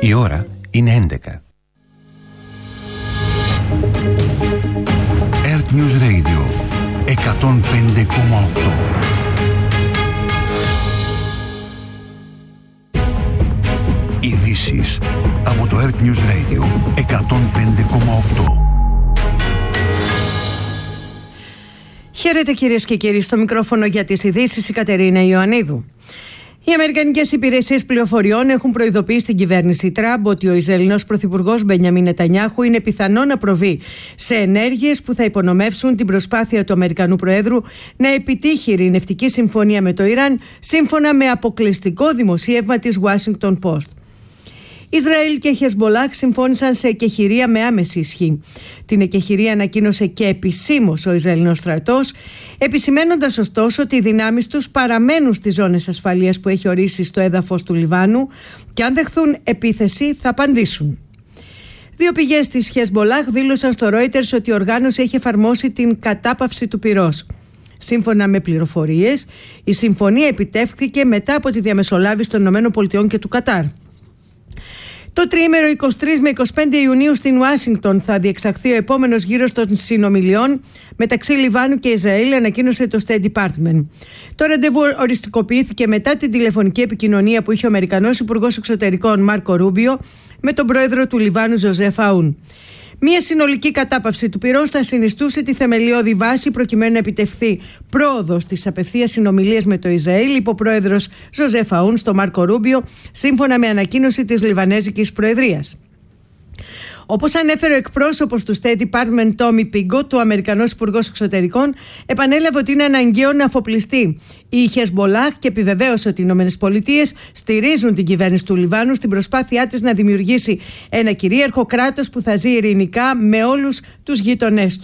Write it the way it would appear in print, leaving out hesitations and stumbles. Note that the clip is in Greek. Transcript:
Η ώρα είναι 11. Earth News Radio 105,8. Ειδήσεις από το Earth News Radio 105,8. Χαίρετε κυρίες και κύριοι, στο μικρόφωνο για τις ειδήσεις η Κατερίνα Ιωαννίδου. Οι Αμερικανικές υπηρεσίες πληροφοριών έχουν προειδοποιήσει την κυβέρνηση Τραμπ ότι ο Ισραηλινός πρωθυπουργός Μπενιαμίν Νετανιάχου είναι πιθανό να προβεί σε ενέργειες που θα υπονομεύσουν την προσπάθεια του Αμερικανού Προέδρου να επιτύχει ειρηνευτική συμφωνία με το Ιράν, σύμφωνα με αποκλειστικό δημοσίευμα της Washington Post. Ισραήλ και Χεσμολάχ συμφώνησαν σε εκεχηρία με άμεση ισχύ. Την εκεχηρία ανακοίνωσε και επισήμως ο Ισραηλινός στρατός, επισημένοντας ωστόσο ότι οι δυνάμεις τους παραμένουν στις ζώνες ασφαλείας που έχει ορίσει στο έδαφος του Λιβάνου και αν δεχθούν επίθεση θα απαντήσουν. Δύο πηγές της Χεσμολάχ δήλωσαν στο Reuters ότι η οργάνωση έχει εφαρμόσει την κατάπαυση του πυρός. Σύμφωνα με πληροφορίες, η συμφωνία επιτεύχθηκε μετά από τη διαμεσολάβηση των ΗΠΑ και του Κατάρ. Το τριήμερο 23 με 25 Ιουνίου στην Ουάσιγκτον θα διεξαχθεί ο επόμενος γύρος των συνομιλιών μεταξύ Λιβάνου και Ισραήλ, ανακοίνωσε το State Department. Το ραντεβού οριστικοποιήθηκε μετά την τηλεφωνική επικοινωνία που είχε ο Αμερικανός Υπουργός Εξωτερικών Μάρκο Ρούμπιο με τον πρόεδρο του Λιβάνου Ζωζεφ Αούν. Μία συνολική κατάπαυση του πυρός θα συνιστούσε τη θεμελιώδη βάση προκειμένου να επιτευχθεί πρόοδος στις απευθείας συνομιλίες με το Ισραήλ, είπε ο πρόεδρος Ζωζεφ Αούν στο Μάρκο Ρούμπιο, σύμφωνα με ανακοίνωση της Λιβανέζικης Προεδρίας. Όπως ανέφερε ο εκπρόσωπος του State Department Τόμι Πίγκο, του Αμερικανός Υπουργός Εξωτερικών, επανέλαβε ότι είναι αναγκαίο να αφοπλιστεί η Χεσμολάχ και επιβεβαίωσε ότι οι ΗΠΑ στηρίζουν την κυβέρνηση του Λιβάνου στην προσπάθειά της να δημιουργήσει ένα κυρίαρχο κράτος που θα ζει ειρηνικά με όλους τους γείτονές του.